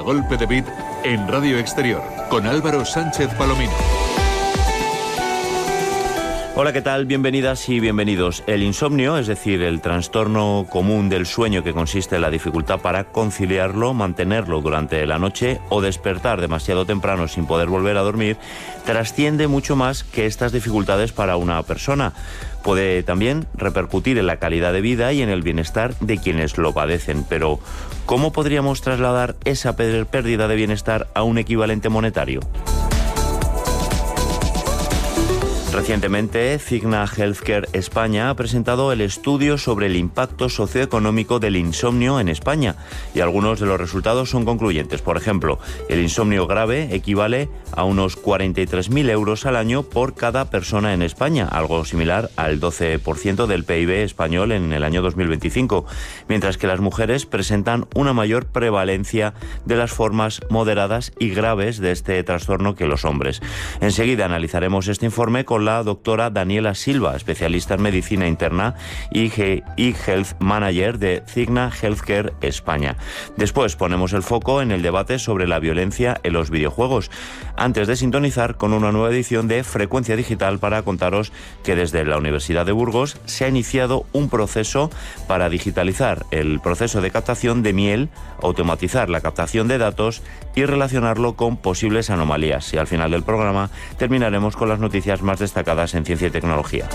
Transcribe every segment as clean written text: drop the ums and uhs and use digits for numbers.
Golpe de Beat en Radio Exterior con Álvaro Sánchez Palomino. Hola, ¿qué tal? Bienvenidas y bienvenidos. El insomnio, es decir, el trastorno común del sueño que consiste en la dificultad para conciliarlo, mantenerlo durante la noche o despertar demasiado temprano sin poder volver a dormir, trasciende mucho más que estas dificultades para una persona. Puede también repercutir en la calidad de vida y en el bienestar de quienes lo padecen. Pero, ¿cómo podríamos trasladar esa pérdida de bienestar a un equivalente monetario? Recientemente, Cigna Healthcare España ha presentado el estudio sobre el impacto socioeconómico del insomnio en España y algunos de los resultados son concluyentes. Por ejemplo, el insomnio grave equivale a unos 43.000 euros al año por cada persona en España, algo similar al 12% del PIB español en el año 2025, mientras que las mujeres presentan una mayor prevalencia de las formas moderadas y graves de este trastorno que los hombres. Enseguida analizaremos este informe con la doctora Daniela Silva, especialista en medicina interna y Health Manager de Cigna Healthcare España. Después ponemos el foco en el debate sobre la violencia en los videojuegos, antes de sintonizar con una nueva edición de Frecuencia Digital para contaros que desde la Universidad de Burgos se ha iniciado un proceso para digitalizar el proceso de captación de miel, automatizar la captación de datos y relacionarlo con posibles anomalías. Y al final del programa terminaremos con las noticias más destacadas en ciencia y tecnología.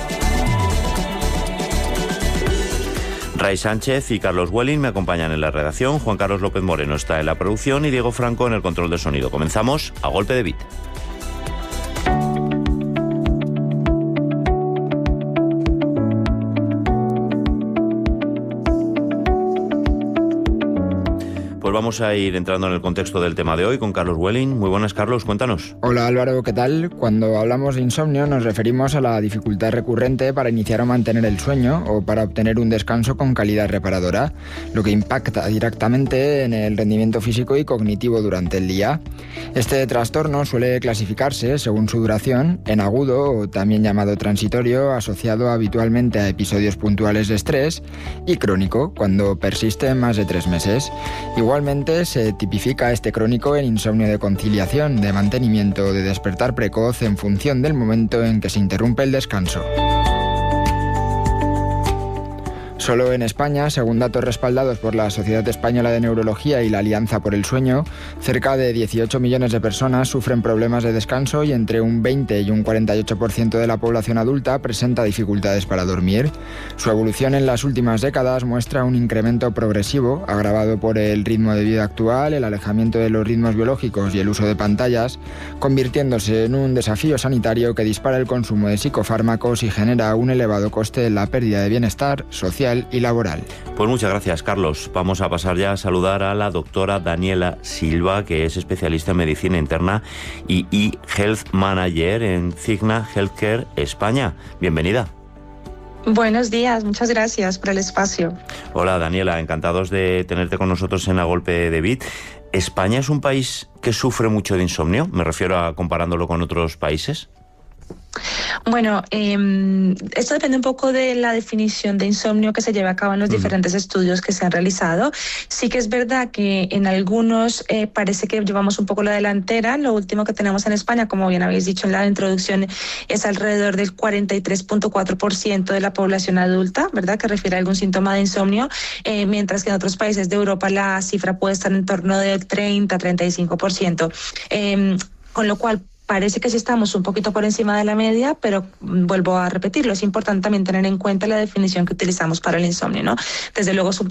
Ray Sánchez y Carlos Welling me acompañan en la redacción, Juan Carlos López Moreno está en la producción y Diego Franco en el control de sonido. Comenzamos a golpe de beat. Pues vamos a ir entrando en el contexto del tema de hoy con Carlos Welling. Muy buenas, Carlos, cuéntanos. Hola Álvaro, ¿qué tal? Cuando hablamos de insomnio nos referimos a la dificultad recurrente para iniciar o mantener el sueño o para obtener un descanso con calidad reparadora, lo que impacta directamente en el rendimiento físico y cognitivo durante el día. Este trastorno suele clasificarse, según su duración, en agudo o también llamado transitorio, asociado habitualmente a episodios puntuales de estrés, y crónico, cuando persiste más de 3 meses. Igualmente se tipifica este crónico en insomnio de conciliación, de mantenimiento o de despertar precoz en función del momento en que se interrumpe el descanso. Solo en España, según datos respaldados por la Sociedad Española de Neurología y la Alianza por el Sueño, cerca de 18 millones de personas sufren problemas de descanso y entre un 20 y un 48% de la población adulta presenta dificultades para dormir. Su evolución en las últimas décadas muestra un incremento progresivo, agravado por el ritmo de vida actual, el alejamiento de los ritmos biológicos y el uso de pantallas, convirtiéndose en un desafío sanitario que dispara el consumo de psicofármacos y genera un elevado coste en la pérdida de bienestar social y laboral. Pues muchas gracias, Carlos. Vamos a pasar ya a saludar a la doctora Daniela Silva, que es especialista en medicina interna y Health Manager en Cigna Healthcare España. Bienvenida. Buenos días, muchas gracias por el espacio. Hola Daniela, encantados de tenerte con nosotros en la Golpe de Beat. ¿España es un país que sufre mucho de insomnio? Me refiero a comparándolo con otros países. Bueno, esto depende un poco de la definición de insomnio que se lleva a cabo en los diferentes estudios que se han realizado. Sí que es verdad que en algunos parece que llevamos un poco la delantera. Lo último que tenemos en España, como bien habéis dicho en la introducción, es alrededor del 43.4% de la población adulta, ¿verdad?, que refiere a algún síntoma de insomnio, mientras que en otros países de Europa la cifra puede estar en torno del 30-35%. Con lo cual, parece que sí estamos un poquito por encima de la media, pero vuelvo a repetirlo, es importante también tener en cuenta la definición que utilizamos para el insomnio, ¿no? Desde luego es un